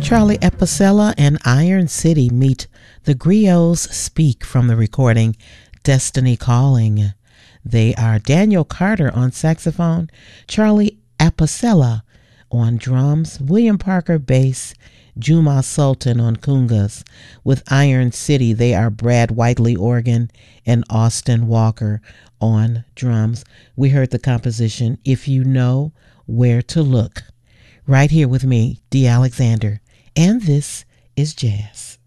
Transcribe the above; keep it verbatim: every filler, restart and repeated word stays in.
Charlie Epicella and Iron City meet the Griots Speak from the recording Destiny Calling. They are Daniel Carter on saxophone, Charlie Epicella on drums, William Parker bass, Juma Sultan on congas. With Iron City, they are Brad Whiteley organ and Austin Walker on drums. We heard the composition If You Know Where to Look. Right here with me, Dee Alexander, and this is Jazz.